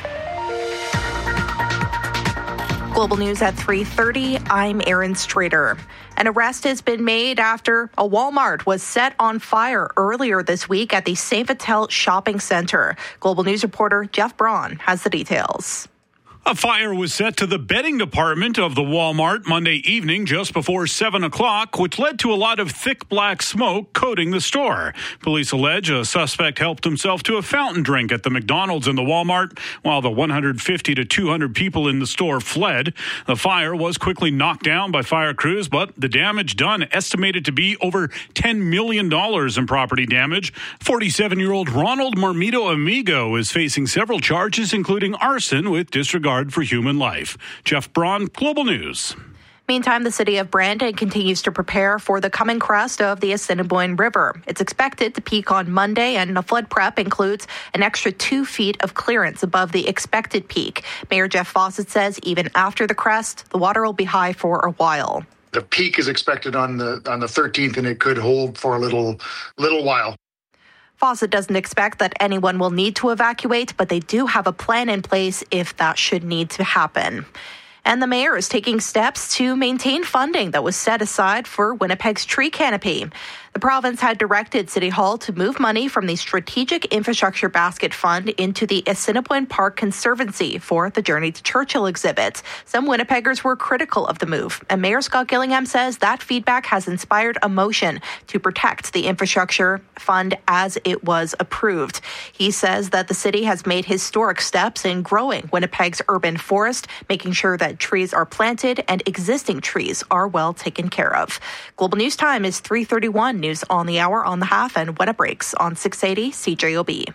Global News at three thirty, I'm Erin Strader. An arrest has been made after a Walmart was set on fire earlier this week at the Saint Vital Shopping Centre. Global News reporter Jeff Braun has the details. A fire was set to the bedding department of the Walmart Monday evening just before seven o'clock, which led to a lot of thick black smoke coating the store. Police allege a suspect helped himself to a fountain drink at the McDonald's in the Walmart, while the one hundred fifty to two hundred people in the store fled. The fire was quickly knocked down by fire crews, but the damage done estimated to be over ten million dollars in property damage. forty-seven-year-old Ronald Marmito Amigo is facing several charges, including arson with disregard for human life. Jeff Braun, Global News. Meantime, the city of Brandon continues to prepare for the coming crest of the Assiniboine River. It's expected to peak on Monday, and the flood prep includes an extra two feet of clearance above the expected peak. Mayor Jeff Fawcett says even after the crest, the water will be high for a while. The peak is expected on the on the thirteenth, and it could hold for a little little while. Fawcett doesn't expect that anyone will need to evacuate, but they do have a plan in place if that should need to happen. And the mayor is taking steps to maintain funding that was set aside for Winnipeg's tree canopy. The province had directed City Hall to move money from the Strategic Infrastructure Basket Fund into the Assiniboine Park Conservancy for the Journey to Churchill exhibit. Some Winnipeggers were critical of the move, and Mayor Scott Gillingham says that feedback has inspired a motion to protect the infrastructure fund as it was approved. He says that the city has made historic steps in growing Winnipeg's urban forest, making sure that trees are planted and existing trees are well taken care of. Global News Time is three thirty-one. News on the hour, on the half, and when it breaks on six eighty C J O B.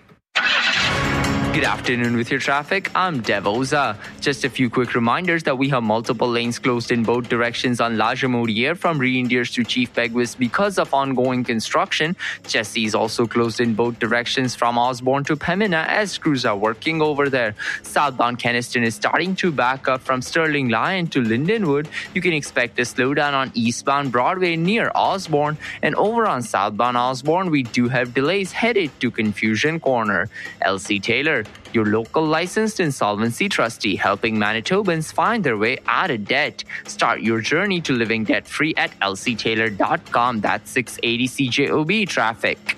Good afternoon with your traffic. I'm Dev Oza. Just a few quick reminders that we have multiple lanes closed in both directions on La Jamodiere from Reindeers to Chief Peguis because of ongoing construction. Jesse is also closed in both directions from Osborne to Pembina as crews are working over there. Southbound Keniston is starting to back up from Sterling Lyon to Lindenwood. You can expect a slowdown on eastbound Broadway near Osborne, and over on southbound Osborne we do have delays headed to Confusion Corner. Elsie Taylor, your local licensed insolvency trustee, helping Manitobans find their way out of debt. Start your journey to living debt-free at l c taylor dot com. That's six eighty C J O B traffic.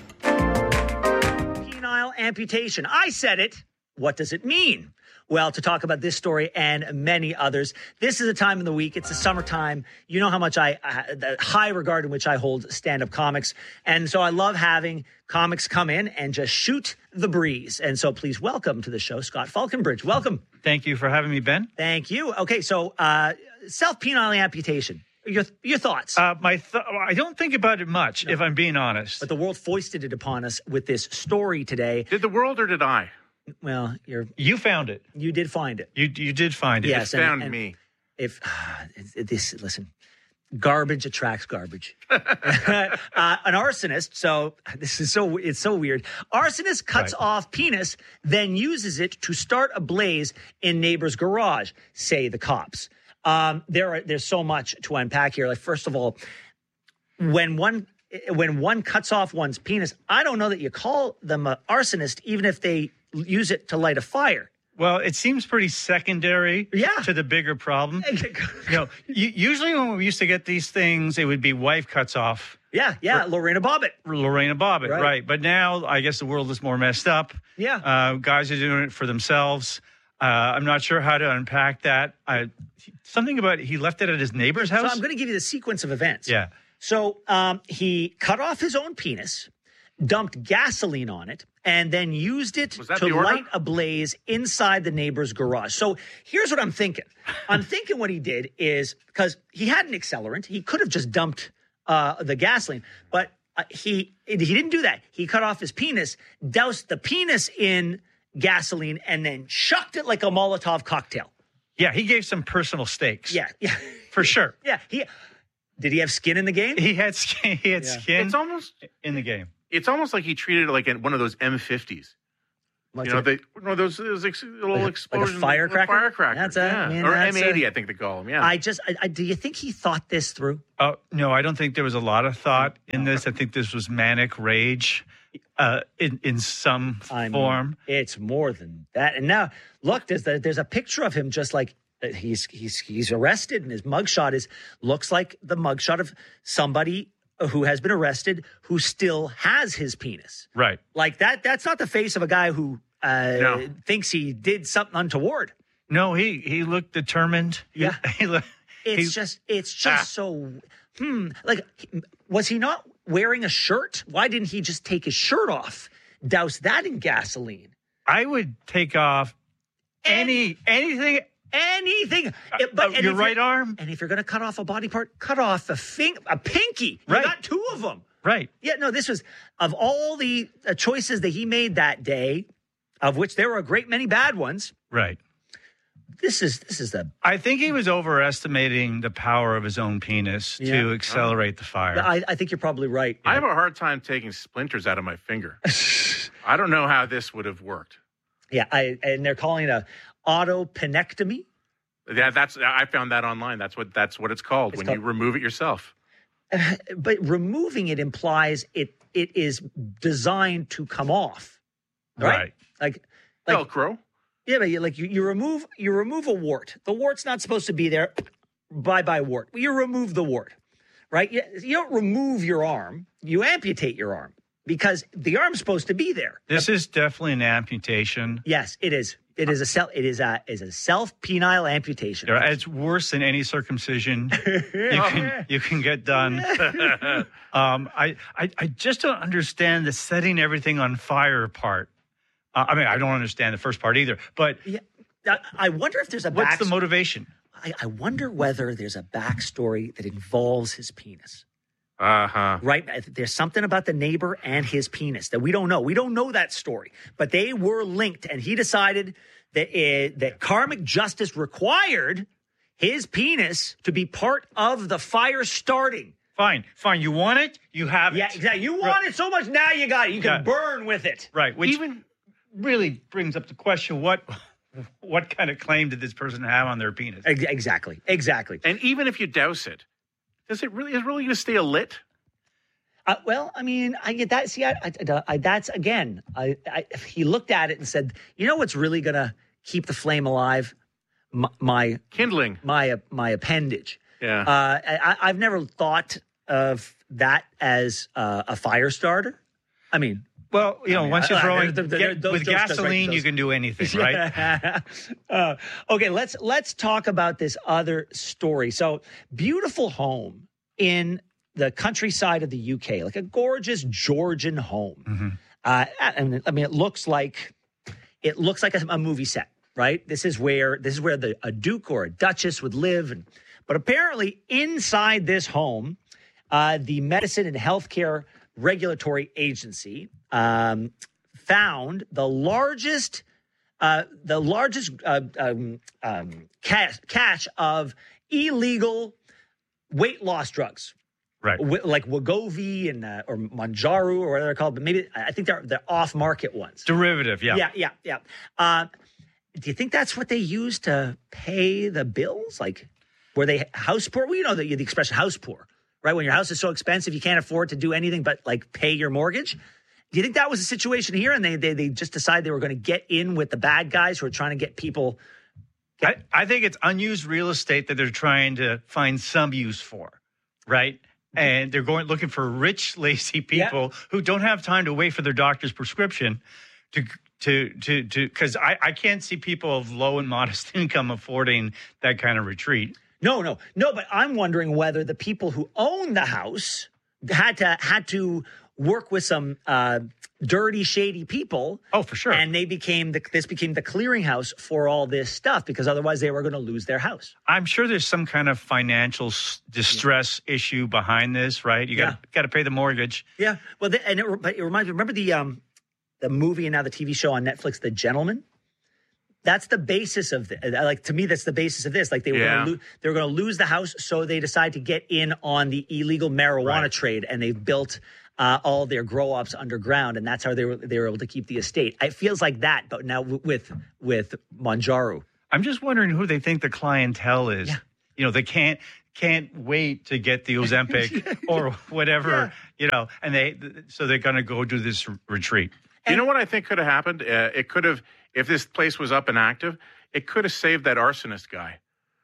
Penile amputation. I said it. What does it mean? Well, to talk about this story and many others, this is a time in the week. It's the summertime. You know how much I, uh, the high regard in which I hold stand-up comics. And so I love having comics come in and just shoot the breeze. And so please welcome to the show, Scott Falconbridge. Welcome. Thank you for having me, Ben. Thank you. Okay, so uh, self-penile amputation. Your your thoughts? Uh, my th- I don't think about it much, no. if I'm being honest. But the world foisted it upon us with this story today. Did the world or did I? Well, you're you found it. You did find it. You you did find it. Yes, it and, found and me. If uh, this, listen, garbage attracts garbage. uh, an arsonist. So this is so it's so weird. Arsonist cuts right. off penis, then uses it to start a blaze in neighbor's garage. Say the cops. Um, there are there's so much to unpack here. Like first of all, when one. When one cuts off one's penis, I don't know that you call them an arsonist, even if they use it to light a fire. Well, it seems pretty secondary yeah. to the bigger problem. you know, usually when we used to get these things, it would be wife cuts off. Yeah, yeah, Lorena Bobbitt. Lorena Bobbitt, right. right. But now I guess the world is more messed up. Yeah. Uh, guys are doing it for themselves. Uh, I'm not sure how to unpack that. I, something about he left it at his neighbor's house? So I'm going to give you the sequence of events. Yeah. So um, he cut off his own penis, dumped gasoline on it, and then used it to light a blaze inside the neighbor's garage. So here's what I'm thinking. I'm thinking what he did is, because he had an accelerant, he could have just dumped uh, the gasoline, but uh, he he didn't do that. He cut off his penis, doused the penis in gasoline, and then chucked it like a Molotov cocktail. Yeah, he gave some personal stakes. Yeah, yeah. For sure. Yeah, he did he have skin in the game? He had skin, he had yeah. skin it's almost, in the game. It's almost like he treated it like one of those M fifties. What's you know, it? they, no, those, those ex, little like a, explosions. Like a firecracker? Firecracker, that's a, yeah. Man, or that's M eighty, a, I think they call them, yeah. I just, I, I, do you think he thought this through? Oh, no, I don't think there was a lot of thought in this. I think this was manic rage uh, in, in some I form. Mean, it's more than that. And now, look, there's, the, there's a picture of him just like, he's he's he's arrested, and his mugshot is looks like the mugshot of somebody who has been arrested who still has his penis. Right. Like that. That's not the face of a guy who uh, no. thinks he did something untoward. No, he he looked determined. Yeah. He, he, it's he, just it's just ah. so hmm. Like, was he not wearing a shirt? Why didn't he just take his shirt off, douse that in gasoline? I would take off any anything. Anything, uh, but uh, your right arm, and if you're going to cut off a body part, cut off a fing, a pinky. You right. got two of them. Right. Yeah. No. This was of all the uh, choices that he made that day, of which there were a great many bad ones. Right. This is this is the. I think he was overestimating the power of his own penis yeah. to accelerate the fire. I, I think you're probably right. I have a hard time taking splinters out of my finger. I don't know how this would have worked. Yeah. I and they're calling it a autopenectomy. Yeah, that's I found that online. That's what that's what it's called it's when called, you remove it yourself. Uh, but removing it implies it it is designed to come off, right? right. Like, like Velcro. Yeah, but you, like you, you remove you remove a wart. The wart's not supposed to be there. Bye bye wart. You remove the wart, right? You, you don't remove your arm. You amputate your arm because the arm's supposed to be there. This is definitely an amputation. Yes, it is. It is a self. It is a is a self penile amputation. It's worse than any circumcision you can you can get done. um, I, I I just don't understand the setting everything on fire part. Uh, I mean, I don't understand the first part either. But yeah, I wonder if there's a. What's backstory. the motivation? I, I wonder whether there's a backstory that involves his penis. Uh-huh. Right? There's something about the neighbor and his penis that we don't know. We don't know that story. But they were linked, and he decided that it, that karmic justice required his penis to be part of the fire starting. Fine. Fine. You want it? You have it. Yeah, exactly. You want it so much, now you got it. You can yeah. burn with it. Right. Which even really brings up the question, what what kind of claim did this person have on their penis? Exactly. Exactly. And even if you douse it, Does it really is it really going to stay lit? Uh, well, I mean, I get that. See, I, I, I, that's again. I, I, he looked at it and said, "You know what's really going to keep the flame alive? My, my kindling, my my appendage." Yeah. Uh, I, I've never thought of that as uh, a fire starter. I mean, well, you know, I mean, once you're throwing uh, the, the, get, those, with those, gasoline, those, you can do anything, right? uh, okay, let's let's talk about this other story. So, beautiful home in the countryside of the U K, like a gorgeous Georgian home. Mm-hmm. Uh, and I mean, it looks like it looks like a, a movie set, right? This is where this is where the a duke or a duchess would live, and but apparently inside this home, uh, the Medicine and Healthcare Regulatory Agency um, found the largest, uh, the largest uh, um, um, cache, cache of illegal weight loss drugs, right? W- like Wegovy and uh, or Mounjaro or whatever they're called, but maybe I think they're they're off market ones. Derivative, yeah, yeah, yeah, yeah. Uh, do you think that's what they use to pay the bills? Like, were they house poor? Well, you know the, the expression house poor, right? When your house is so expensive you can't afford to do anything but like pay your mortgage. Do you think that was the situation here, and they they, they just decided they were going to get in with the bad guys who are trying to get people? Get- I, I think it's unused real estate that they're trying to find some use for, right? And they're going looking for rich, lazy people yeah. who don't have time to wait for their doctor's prescription to to to to because I, I can't see people of low and modest income affording that kind of retreat. No, no, no. But I'm wondering whether the people who own the house had to had to work with some uh, dirty, shady people. Oh, for sure. And they became the this became the clearinghouse for all this stuff because otherwise they were going to lose their house. I'm sure there's some kind of financial s- distress yeah. issue behind this, right? You got yeah. got to pay the mortgage. Yeah. Well, the, and it, but it reminds me. Remember the um the movie and now the T V show on Netflix, The Gentleman. That's the basis of this. Like, to me, that's the basis of this. Like, they were yeah. going to lo- they were going to lose the house, so they decided to get in on the illegal marijuana right. trade, and they've built uh, all their grow ops underground, and that's how they were they were able to keep the estate. It feels like that, but now w- with with Manjaro. I'm just wondering who they think the clientele is. Yeah. You know, they can't can't wait to get the Ozempic or whatever. Yeah. You know, and they so they're going to go do this retreat. And you know what I think could have happened? Uh, it could have. If this place was up and active, it could have saved that arsonist guy.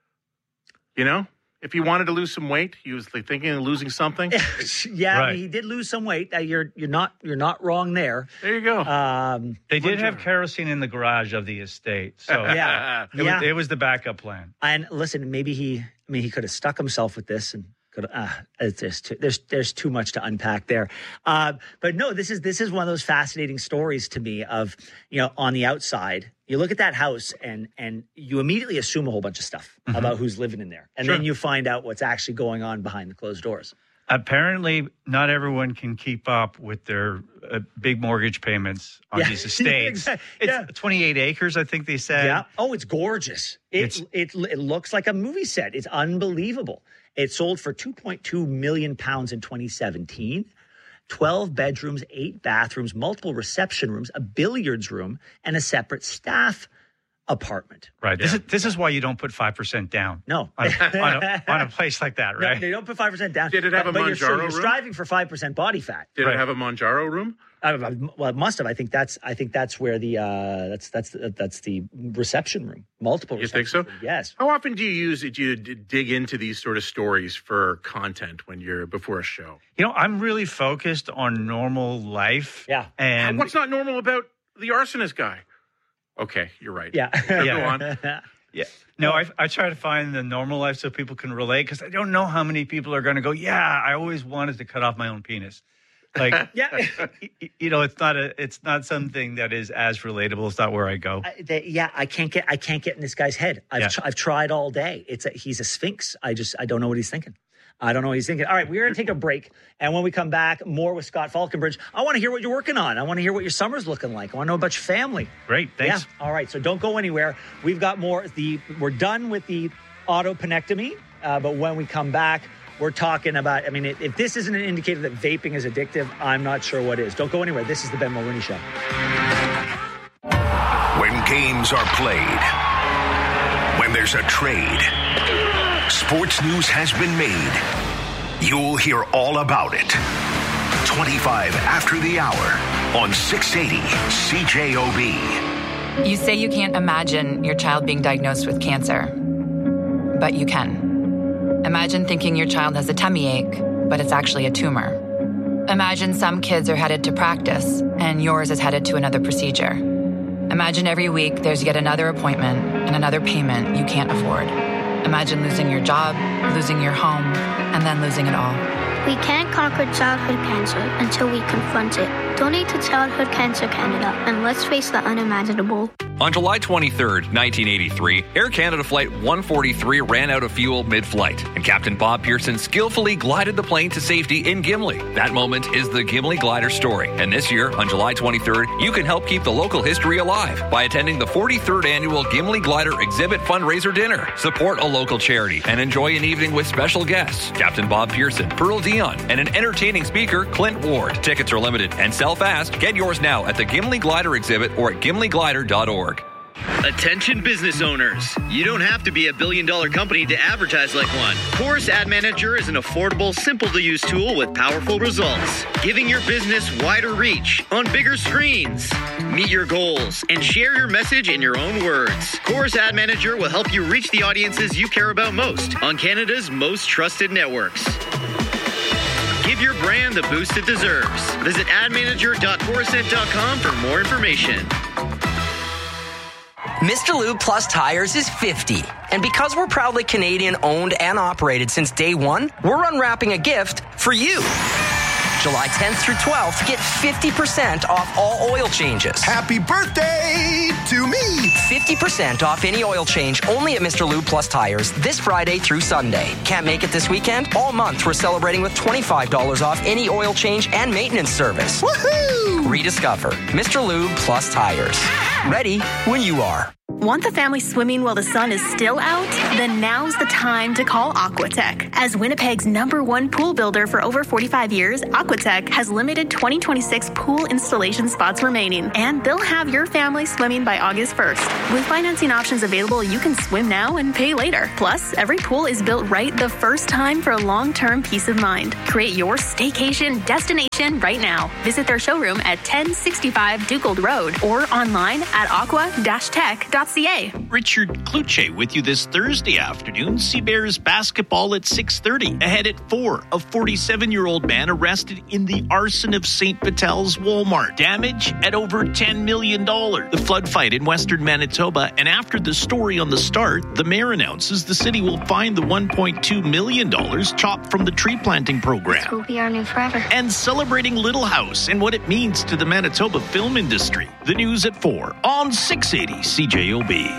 You know? If he wanted to lose some weight, he was like thinking of losing something. yeah, right. he did lose some weight. Uh, you're you're not you're not wrong there. There you go. Um, they did have kerosene in the garage of the estate, so yeah, it, yeah. Was, it was the backup plan. And listen, maybe he, I mean, he could have stuck himself with this and. Uh, there's too, there's there's too much to unpack there, uh, but no, this is this is one of those fascinating stories to me. Of you know, on the outside, you look at that house and and you immediately assume a whole bunch of stuff mm-hmm. about who's living in there, and sure. then you find out what's actually going on behind the closed doors. Apparently, not everyone can keep up with their uh, big mortgage payments on yeah. these estates. exactly. It's yeah. twenty-eight acres, I think they said. Yeah. Oh, it's gorgeous. It, It's- it it looks like a movie set. It's unbelievable. It sold for two point two million pounds in twenty seventeen. twelve bedrooms, eight bathrooms, multiple reception rooms, a billiards room, and a separate staff apartment. Right. This is this is why you don't put five percent down. No. On a, on, a, on a place like that, right? No, they don't put five percent down. Did it have but, a but you're, Manjaro so you're room? striving for five percent body fat. Did right. it have a Manjaro room? Uh, well, it must have. I think that's. I think that's where the. Uh, that's that's that's the reception room. Multiple. You think so? Rooms. Yes. How often do you use it? Do you d- dig into these sort of stories for content when you're before a show? You know, I'm really focused on normal life. Yeah. And what's not normal about the arsonist guy? Okay, you're right. Yeah. So yeah. Go on. Yeah. No, I, I try to find the normal life so people can relate because I don't know how many people are going to go, yeah, I always wanted to cut off my own penis. Like, yeah, you know, it's not a, it's not something that is as relatable. It's not where I go. I, they, yeah, I can't get, I can't get in this guy's head. I've, Yeah. tr- I've tried all day. It's a, he's a sphinx. I just, I don't know what he's thinking. I don't know what he's thinking. All right, we're going to take a break. And when we come back, more with Scott Falconbridge. I want to hear what you're working on. I want to hear what your summer's looking like. I want to know about your family. Great. Thanks. Yeah. All right. So don't go anywhere. We've got more. The We're done with the autopenectomy. Uh, but when we come back, we're talking about, I mean, if, if this isn't an indicator that vaping is addictive, I'm not sure what is. Don't go anywhere. This is the Ben Mulroney Show. When games are played, when there's a trade, sports news has been made. You'll hear all about it. twenty-five after the hour on six eighty C J O B. You say you can't imagine your child being diagnosed with cancer, but you can. Imagine thinking your child has a tummy ache, but it's actually a tumor. Imagine some kids are headed to practice and yours is headed to another procedure. Imagine every week there's yet another appointment and another payment you can't afford. Imagine losing your job, losing your home, and then losing it all. We can't conquer childhood cancer until we confront it. Donate to Childhood Cancer Canada and let's face the unimaginable. On July twenty-third, nineteen eighty-three, Air Canada Flight one forty-three ran out of fuel mid-flight, and Captain Bob Pearson skillfully glided the plane to safety in Gimli. That moment is the Gimli Glider story, and this year, on July twenty-third, you can help keep the local history alive by attending the forty-third Annual Gimli Glider Exhibit Fundraiser Dinner. Support a local charity and enjoy an evening with special guests, Captain Bob Pearson, Pearl Dion, and an entertaining speaker, Clint Ward. Tickets are limited and sell fast. Get yours now at the Gimli Glider Exhibit or at gimli glider dot org. Attention business owners. You don't have to be a billion dollar company to advertise like one. Chorus Ad Manager is an affordable, simple to use tool with powerful results, giving your business wider reach on bigger screens. Meet your goals and share your message in your own words. Chorus Ad Manager will help you reach the audiences you care about most on Canada's most trusted networks. Give your brand the boost it deserves. Visit ad manager dot corusent dot com for more information. Mister Lube Plus Tires is fifty. And because we're proudly Canadian owned and operated since day one, we're unwrapping a gift for you. July tenth through twelfth, get fifty percent off all oil changes. Happy birthday to me! fifty percent off any oil change only at Mister Lube Plus Tires this Friday through Sunday. Can't make it this weekend? All month we're celebrating with twenty-five dollars off any oil change and maintenance service. Woohoo! Rediscover Mister Lube Plus Tires. Ready when you are. Want the family swimming while the sun is still out? Then now's the time to call Aquatech. As Winnipeg's number one pool builder for over forty-five years, Aquatech has limited twenty twenty-six pool installation spots remaining, and they'll have your family swimming by August first. With financing options available, you can swim now and pay later. Plus, every pool is built right the first time for long-term peace of mind. Create your staycation destination right now. Visit their showroom at ten sixty-five Dugold Road or online at aqua dash tech dot c a. Richard Kluche with you this Thursday afternoon. Seabears basketball at six thirty. Ahead at four, a forty-seven-year-old man arrested in the arson of Saint Vitel's Walmart. Damage at over ten million dollars. The flood fight in western Manitoba, and after the story on the start, the mayor announces the city will find the one point two million dollars chopped from the tree planting program. This will be our new forever. And celebrating Little House and what it means to the Manitoba film industry. The news at four on six eighty C J O B.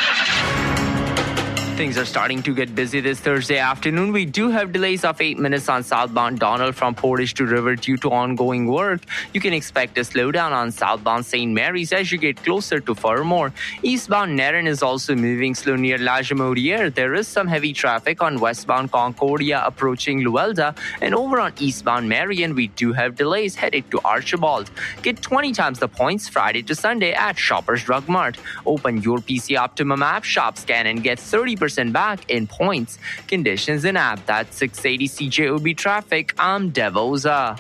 Things are starting to get busy this Thursday afternoon. We do have delays of eight minutes on southbound Donald from Portage to River due to ongoing work. You can expect a slowdown on southbound Saint Mary's as you get closer to Fermor. Eastbound Nerin is also moving slow near La Jamodiere. There is some heavy traffic on westbound Concordia approaching Luelda. And over on eastbound Marion, we do have delays headed to Archibald. Get twenty times the points Friday to Sunday at Shoppers Drug Mart. Open your P C Optimum app, shop scan, and get thirty percent back in points. Conditions in app. That's six eighty C J O B traffic. I'm Devoza.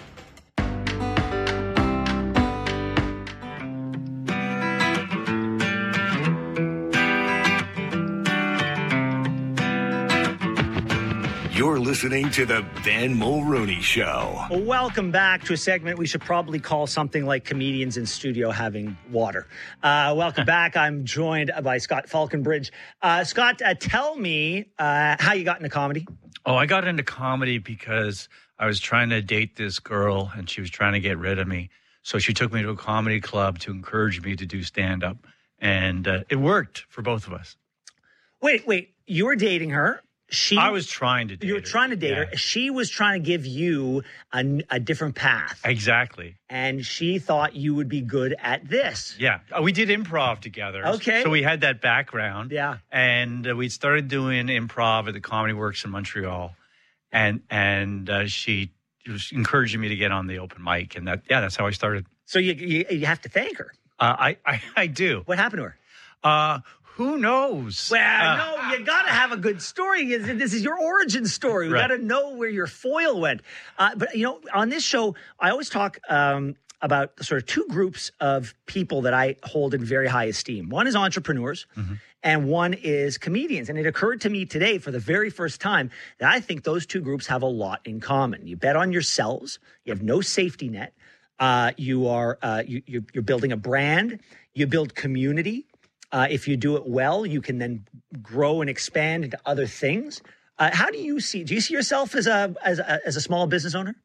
You're listening to the Ben Mulroney Show. Well, welcome back to a segment we should probably call something like comedians in studio having water. Uh, welcome back. I'm joined by Scott Falconbridge. Uh, Scott, uh, tell me uh, how you got into comedy. Oh, I got into comedy because I was trying to date this girl and she was trying to get rid of me. So she took me to a comedy club to encourage me to do stand-up. And uh, it worked for both of us. Wait, wait. You were dating her. She, I was trying to date You were her. trying to date Yeah. her. She was trying to give you a, a different path. Exactly. And she thought you would be good at this. Yeah. Uh, We did improv together. Okay. So we had that background. Yeah. And uh, we started doing improv at the Comedy Works in Montreal. And and uh, she was encouraging me to get on the open mic. And that, yeah, that's how I started. So you you, you have to thank her. Uh, I, I, I do. What happened to her? Uh, who knows? Well, Uh, no, you got to have a good story. This is your origin story. We Right. got to know where your foil went. Uh, but, you know, on this show, I always talk um, about sort of two groups of people that I hold in very high esteem. One is entrepreneurs, Mm-hmm. and one is comedians. And it occurred to me today for the very first time that I think those two groups have a lot in common. You bet on yourselves. You have no safety net. Uh, you are uh, you, you're, you're building a brand. You build community. Uh, if you do it well, you can then grow and expand into other things. Uh, how do you see? Do you see yourself as a as a, as a small business owner?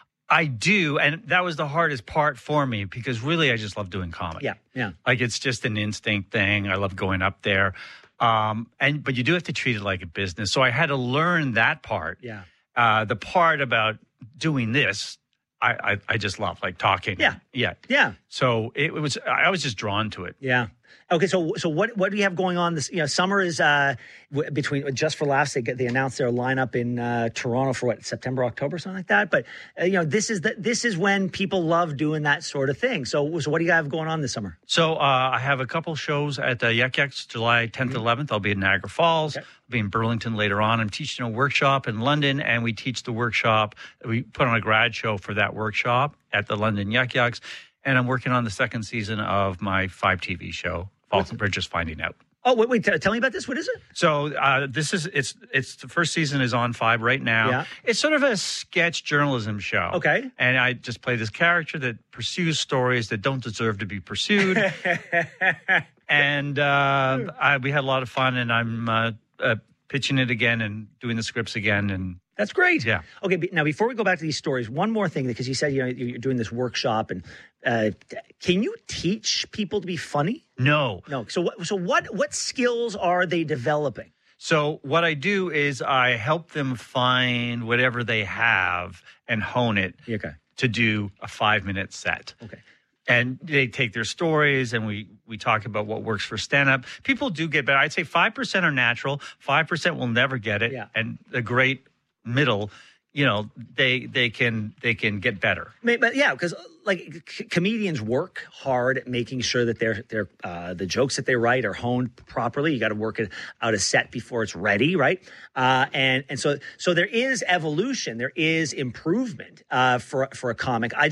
I do. And that was the hardest part for me because really I just love doing comedy. Yeah, yeah. Like it's just an instinct thing. I love going up there. Um, and but you do have to treat it like a business. So I had to learn that part. Yeah. Uh, the part about doing this, I, I, I just love, like talking. Yeah. Yeah. Yeah. So it, it was, I was just drawn to it. Yeah. Okay, so so what what do you have going on this? You know, summer is uh, w- between Just for Laughs. They get they announced their lineup in uh, Toronto for what September, October, something like that. But uh, you know, this is the this is when people love doing that sort of thing. So so what do you have going on this summer? So uh, I have a couple shows at the Yuck Yucks, July tenth and eleventh. I'll be in Niagara Falls. Okay. I'll be in Burlington later on. I'm teaching a workshop in London, and we teach the workshop. We put on a grad show for that workshop at the London Yuck Yucks. And I'm working on the second season of my five T V show, Faults We're Just Finding Out. Oh, wait, wait, t- tell me about this. What is it? So uh, this is, it's, it's the first season is on five right now. Yeah. It's sort of a sketch journalism show. Okay. And I just play this character that pursues stories that don't deserve to be pursued. and uh, I, we had a lot of fun, and I'm uh, uh, pitching it again and doing the scripts again. And That's great. Yeah. Okay, now before we go back to these stories, one more thing, because you said you know you're doing this workshop, and uh, can you teach people to be funny? No. No. So what? So what? What skills are they developing? So what I do is I help them find whatever they have and hone it okay. to do a five-minute set. Okay. And they take their stories, and we, we talk about what works for stand-up. People do get better. I'd say five percent are natural. five percent will never get it. Yeah. And the great middle, you know, they they can they can get better. But yeah, because like c- comedians work hard at making sure that they're they're uh, the jokes that they write are honed properly. You got to work it out a set before it's ready, right? Uh, and and so so there is evolution, there is improvement uh, for for a comic. I